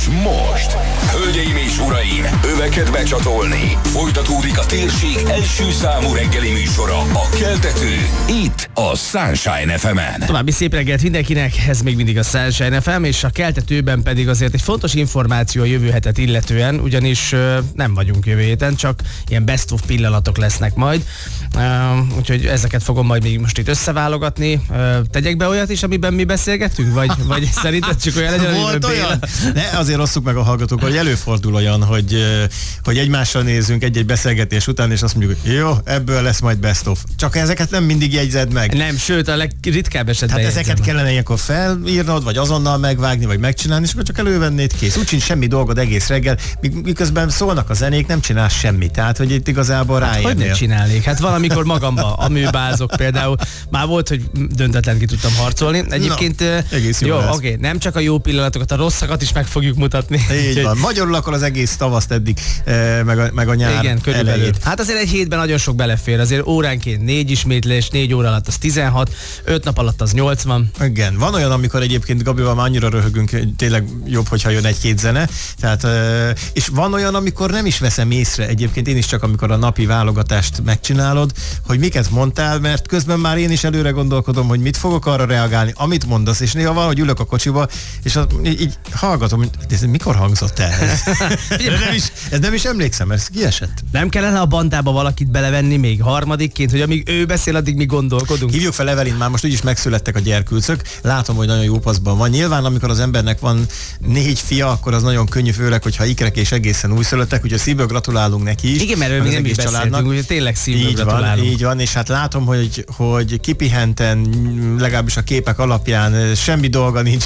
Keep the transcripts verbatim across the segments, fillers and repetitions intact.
most, hölgyeim és uraim, öveket becsatolni. Folytatódik a térség első számú reggeli műsora, a Keltető, itt a Sunshine ef emen. További szép reggelt mindenkinek, ez még mindig a Sunshine ef em, és a Keltetőben pedig azért egy fontos információ a jövő hetet illetően, ugyanis uh, nem vagyunk jövő héten, csak ilyen best of pillanatok lesznek majd. Uh, úgyhogy ezeket fogom majd még most itt összeválogatni. Uh, tegyek be olyat is, amiben mi beszélgetünk? Vagy, vagy szerinted csak olyan legyen? Volt olyan? Ne, azért osszuk meg a hallgatók, hogy előfordul olyan, hogy, hogy egymással nézünk egy-egy beszélgetés után, és azt mondjuk, hogy jó, ebből lesz majd best of. Csak ezeket nem mindig jegyzed meg. Nem, sőt, a legritkább esetben hát ezeket jegyzem. kellene ilyenkor felírnod, vagy azonnal megvágni, vagy megcsinálni, és akkor csak elővennéd, kész. Úgy sincs semmi dolgod egész reggel, miközben szólnak a zenék, nem csinálsz semmit. Tehát, hogy itt igazából hát, ráérnél. Hogy ne csinálnék? Hát valamikor magamba amőbázok például. Már volt, hogy döntetlen ki tudtam harcolni. Egyébként Na, egész jó, jó, oké, okay, nem csak a jó pillanatokat, a rosszakat is meg fogjuk mutatni. Így van. Magyarul akkor az egész tavaszt eddig, e, meg, a, meg a nyár igen, körülbelül. elejét. Hát azért egy hétben nagyon sok belefér. Azért óránként négy ismétlés, négy óra alatt az tizenhat, öt nap alatt az nyolcvan. Igen, van olyan, amikor egyébként Gabival már annyira röhögünk, hogy tényleg jobb, hogyha jön egy-két zene. Tehát, e, és van olyan, amikor nem is veszem észre, egyébként én is csak amikor a napi válogatást megcsinálod, hogy miket mondtál, mert közben már én is előre gondolkodom, hogy mit fogok arra reagálni, amit mondasz, és néha valahogy ülök a kocsiba, és az, így, így hallgatom, hogy ez mikor hangzott el? ez, nem is, ez nem is emlékszem, ez kiesett. Nem kellene a bandába valakit belevenni még harmadikként, hogy amíg ő beszél, addig mi gondolkodunk? Hívjuk fel Evelyn, már most úgyis megszülettek a gyerkőcök, látom, hogy nagyon jó paszban van. Nyilván, amikor az embernek van négy fia, akkor az nagyon könnyű, főleg, hogyha ikrek és egészen újszülöttek, úgyhogy szívből gratulálunk neki is. Igen, mert ő még nem is beszéltünk, úgyhogy tényleg szívből így gratulálunk. Van, így van, és hát látom, hogy, hogy kipihenten, legalábbis a képek alapján semmi dolga nincs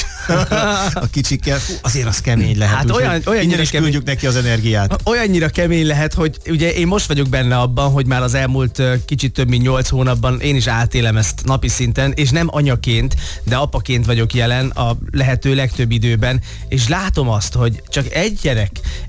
a kicsikkel. Hú, azért az kemény lehet. Hát úgy, olyan, olyan innen is kemény, küldjük neki az energiát. Olyannyira kemény lehet, hogy ugye én most vagyok benne abban, hogy már az elmúlt kicsit több mint nyolc hónapban én is átélem ezt napi szinten, és nem anyaként, de apaként vagyok jelen a lehető legtöbb időben, és látom azt, hogy csak egy gyerek,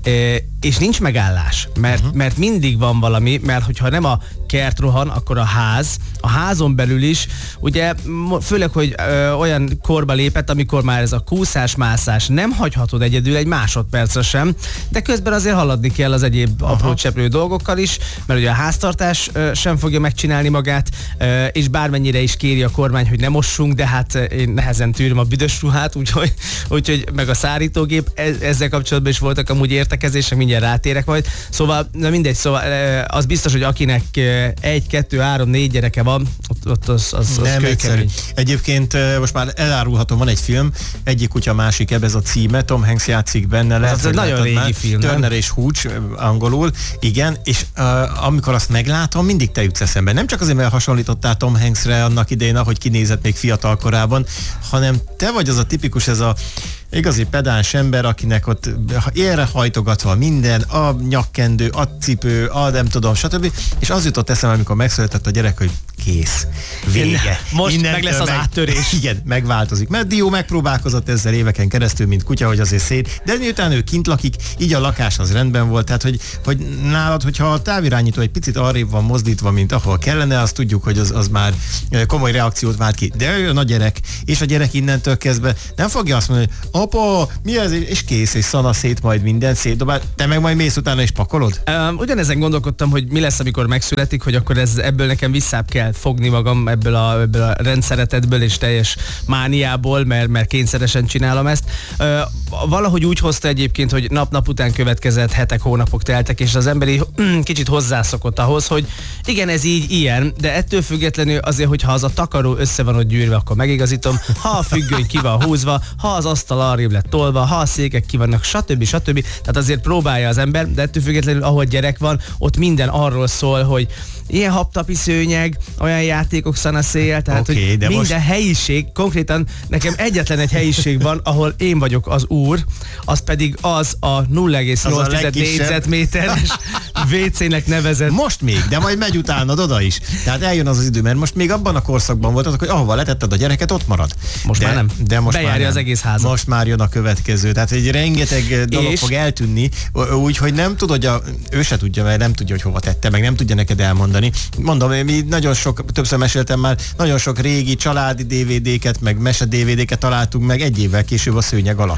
és nincs megállás, mert, uh-huh. mert mindig van valami, mert hogyha nem a kert rohan, akkor a ház, a házon belül is, ugye főleg, hogy ö, olyan korba lépett, amikor már ez a kúszás-mászás nem hagyhatod egyedül egy másodpercre sem, de közben azért haladni kell az egyéb apró cseprő dolgokkal is, mert ugye a háztartás ö, sem fogja megcsinálni magát, ö, és bármennyire is kéri a kormány, hogy ne mossunk, de hát én nehezen tűröm a büdös ruhát, úgyhogy, úgyhogy meg a szárítógép, ezzel kapcsolatban is voltak amúgy értekezések, mindjárt rátérek majd. Szóval, na mindegy, szóval az biztos, hogy akinek egy, kettő, három, négy gyereke van, ott, ott az, az, az nem egyszerű. Egyébként most már elárulhatom, van egy film, egyik kutya, másik ebb, ez a címe, Tom Hanks játszik benne. Lehet, ez egy nagyon régi már. film, Turner nem? és Hooch, angolul, igen, és uh, amikor azt meglátom, mindig te jutsz eszembe. Nem csak azért, mert hasonlítottál Tom Hanksre annak idején, ahogy kinézett még fiatal korában, hanem te vagy az a tipikus, ez a igazi pedáns ember, akinek ott élre hajtogatva minden, a nyakkendő, a cipő, a nem tudom, stb. És az jutott eszembe, amikor megszületett a gyerek, hogy kész, vége. Most Innentől meg lesz az meg, áttörés. Igen, megváltozik. Mert Dió megpróbálkozott ezzel éveken keresztül, mint kutya, hogy azért szét, de miután ő kint lakik, így a lakás az rendben volt. Tehát, hogy, hogy nálad, hogyha a távirányító egy picit arrébb van mozdítva, mint ahol kellene, azt tudjuk, hogy az, az már komoly reakciót vált ki. De jön a gyerek, és a gyerek innentől kezdve nem fogja azt mondani, hogy apa, mi ez? És kész, és szana szét majd minden, szétdobál. Te meg majd mész utána és pakolod? Um, ugyanezen gondolkodtam, hogy mi lesz, amikor megszületik, hogy akkor ez, ebből nekem visszább kell fogni magam ebből a, ebből a rendszeretedből és teljes mániából, mert, mert kényszeresen csinálom ezt. Uh, valahogy úgy hozta egyébként, hogy nap-nap után következett, hetek, hónapok teltek, és az emberi kicsit hozzászokott ahhoz, hogy igen, ez így ilyen, de ettől függetlenül azért, hogyha az a takaró össze van ott gyűrve, akkor megigazítom, ha a függöny ki van húzva, ha az asztal arrébb lett tolva, ha a székek ki vannak, stb. stb. Tehát azért próbálja az ember, de ettől függetlenül, ahol gyerek van, ott minden arról szól, hogy ilyen habtapi szőnyeg, olyan játékok szanaszéjjel, tehát okay, hogy minden most... helyiség, konkrétan nekem egyetlen egy helyiség van, ahol én vagyok az úr, az pedig az a nulla egész nyolc négyzetméteres vé cének nevezett. Most még, de majd megy utánad oda is. Tehát eljön az az idő, mert most még abban a korszakban voltatok, hogy ahova letetted a gyereket, ott marad. Most de, már nem. De most bejárja már nem. Az egész házat. Most már jön a következő. Tehát egy rengeteg dolog és... fog eltűnni, úgy, hogy nem tudod, ő se tudja, mert nem tudja, hogy hova tette, meg nem tudja neked elmondani. Mondom, mi nagyon sok, többször meséltem már, nagyon sok régi családi dé vé dé-ket, meg mese dé vé dé-ket találtunk meg egy évvel később a szőnyeg alatt.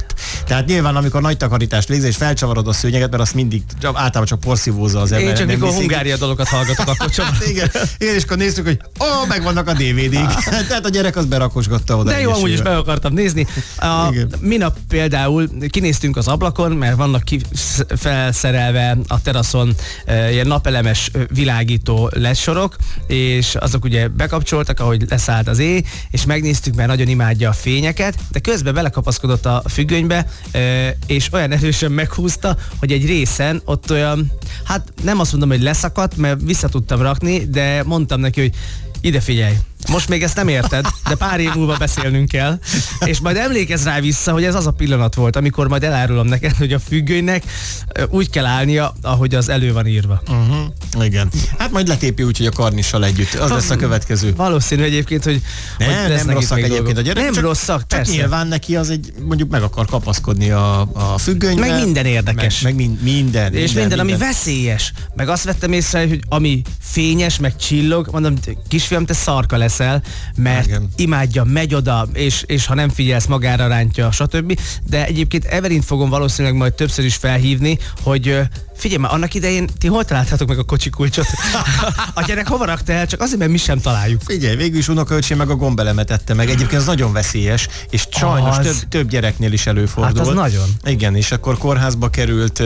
Tehát nyilván, amikor nagy takarítást végzel és felcsavarod a szőnyeget, mert azt mindig általában csak porszívózza az ember. Én csak mikor Hungária dologat hallgatok, akkor csak. Hát igen, igen, és akkor néztük, hogy ó, megvannak a dé vé dé-k. Tehát a gyerek az berakosgatta oda. De jó, amúgy is be akartam nézni. A, minap például kinéztünk az ablakon, mert vannak ki felszerelve a teraszon e, ilyen napelemes világító ledsorok, és azok ugye bekapcsoltak, ahogy leszállt az éj, és megnéztük, mert nagyon imádja a fényeket, de közben belekapaszkodott a függönybe, e, és olyan erősen meghúzta, hogy egy részen ott olyan, hát nem azt mondom, hogy leszakadt, mert vissza tudtam rakni, de mondtam neki, hogy ide figyelj, most még ezt nem érted, de pár év múlva beszélnünk kell, és majd emlékezz rá vissza, hogy ez az a pillanat volt, amikor majd elárulom neked, hogy a függönynek úgy kell állnia, ahogy az elő van írva. Uh-huh. Igen. Hát majd letépi úgy, hogy a karnissal együtt. Az lesz a következő. Valószínű egyébként, hogy, nem, hogy nem rosszak egyébként dolgok. A gyerek. Nem csak, rosszak, csak persze. nyilván neki az egy, mondjuk meg akar kapaszkodni a, a függönybe. Meg minden érdekes. Meg, meg mind, minden. És minden, minden, minden, ami veszélyes. Meg azt vettem észre, hogy ami fényes, meg csillog, mondom, kisfiam, te szarka leszel, mert igen. imádja, megy oda, és, és ha nem figyelsz, magára rántja, stb. De egyébként Everint fogom valószínűleg majd többször is felhívni, hogy figyelj már, annak idején ti hol találtátok meg a kocsi kulcsot? A gyerek hova rakta el? Csak azért, mert mi sem találjuk. Figyelj, végül is unokaöcsém meg a gombelemet ette meg. Egyébként ez nagyon veszélyes, és sajnos több, több gyereknél is előfordul. Hát az nagyon. Igen, és akkor kórházba került,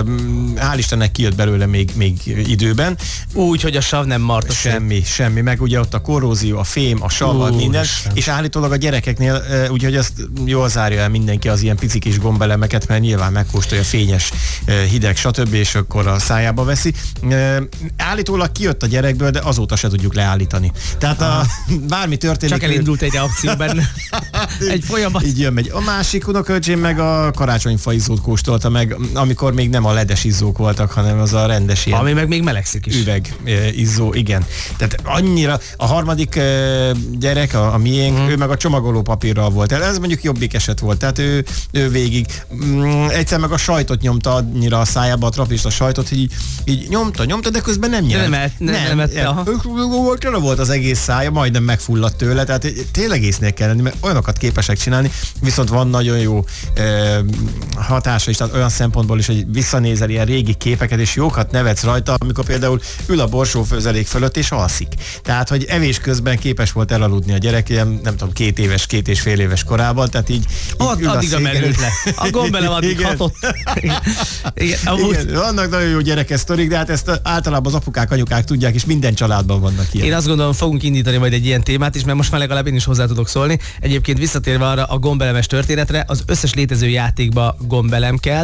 hál' Istennek kijött belőle még, még időben. Úgy, hogy a sav nem martos. Semmi, semmi. Meg ugye ott a korrózió, a fém, a sav, minden. Isten. És állítólag a gyerekeknél, úgyhogy ezt jól zárja el mindenki az ilyen pici kis gombelemeket, mert nyilván megkóstolja fényes, hideg, stb. És akkor a szájába veszi. E, állítólag kijött a gyerekből, de azóta se tudjuk leállítani. Tehát a, bármi történik... Csak elindult egy reakció benne. Egy folyamat. Így jön megy. A másik unokaöcsém meg a karácsonyfa izzót kóstolta meg, amikor még nem a ledes izzók voltak, hanem az a rendes ilyen... Ami meg még melegszik is. Üveg izzó, igen. Tehát annyira... A harmadik gyerek, a, a miénk, hmm. ő meg a csomagoló papírral volt. Ez mondjuk jobbik eset volt. Tehát ő, ő végig... Mm, egyszer meg a sajtot nyomta annyira a szájába, a a sajtot, hogy így, így nyomta, nyomta, de közben nem nyert. Nem, nem, nem, nem, nem tőle volt az egész szája, majdnem megfulladt tőle, tehát tényleg észnél kell lenni, mert olyanokat képesek csinálni, viszont van nagyon jó e, hatása is, tehát olyan szempontból is, hogy visszanézel ilyen régi képeket, és jókat nevetsz rajta, amikor például ül a borsófőzelék fölött, és alszik. Tehát, hogy evés közben képes volt elaludni a gyerek, ilyen, nem tudom, két éves, két és fél éves korában, tehát így, így addig a merült le. A gombelem addig hatott. Igen, igen, vannak nagyon jó gyerekes sztorik, de hát ezt általában az apukák, anyukák tudják, és minden családban vannak ilyen. Én azt gondolom, fogunk indítani majd egy ilyen témát is, mert most már legalább én is hozzá tudok szólni. Egyébként visszatérve arra a gombelemes történetre, az összes létező játékba gombelem kell,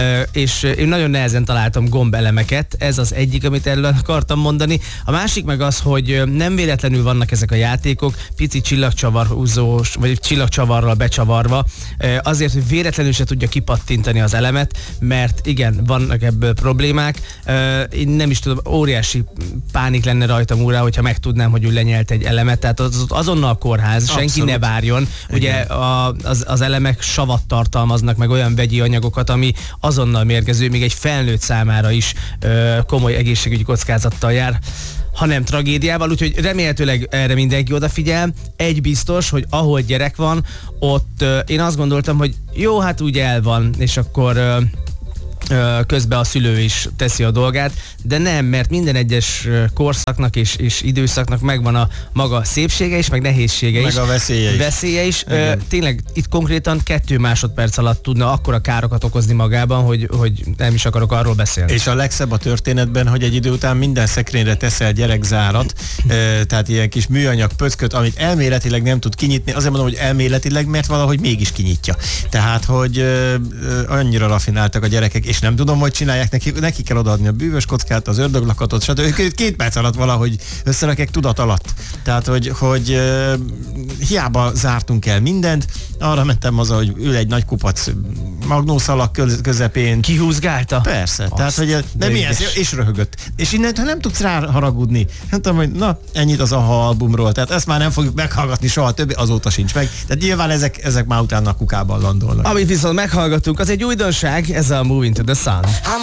és én nagyon nehezen találtam gombelemeket, ez az egyik, amit erről akartam mondani. A másik meg az, hogy nem véletlenül vannak ezek a játékok, pici csillagcsavarhúzós, vagy csillagcsavarral becsavarva, azért, hogy véletlenül se tudja kipattintani az elemet, mert igen, vannak ebből problémák. Én nem is tudom, óriási pánik lenne rajtam úrá, hogyha megtudnám, hogy ő lenyelt egy elemet. Tehát az, azonnal a kórház, abszolút. Senki ne várjon. Ugye a, az, az elemek savat tartalmaznak, meg olyan vegyi anyagokat, ami azonnal mérgező, még egy felnőtt számára is ö, komoly egészségügyi kockázattal jár, hanem tragédiával, úgyhogy remélhetőleg erre mindenki odafigyel. Egy biztos, hogy ahol gyerek van, ott ö, én azt gondoltam, hogy jó, hát úgy el van, és akkor... Ö, közben a szülő is teszi a dolgát, de nem, mert minden egyes korszaknak és, és időszaknak megvan a maga szépsége is, meg nehézsége meg is. Meg a veszélye is. Veszélye is. Ö, tényleg itt konkrétan kettő másodperc alatt tudna akkora károkat okozni magában, hogy, hogy nem is akarok arról beszélni. És a legszebb a történetben, hogy egy idő után minden szekrényre teszel gyerekzárat, tehát ilyen kis műanyag pöcköt, amit elméletileg nem tud kinyitni. Azért mondom, hogy elméletileg, mert valahogy mégis kinyitja. Tehát, hogy ö, annyira rafináltak a gyerekek, és nem tudom, hogy csinálják, neki, neki kell odaadni a bűvös kockát, az ördöglakatot, stb. Két perc alatt valahogy összerakják tudat alatt. Tehát, hogy, hogy uh, hiába zártunk el mindent, arra mentem haza, hogy ül egy nagy kupac magnószalag közepén. Kihúzgálta? Persze. Azt, tehát, hogy nem ilyen, és röhögött. És innentől nem tudsz rá haragudni. Nem tudom, hogy na, ennyit az AHA albumról. Tehát ezt már nem fogjuk meghallgatni soha többé, azóta sincs meg. Tehát nyilván ezek, ezek már utána a kukában landolnak. Amit viszont meghallgattunk, az egy újdonság, ez a Moving to the Sun.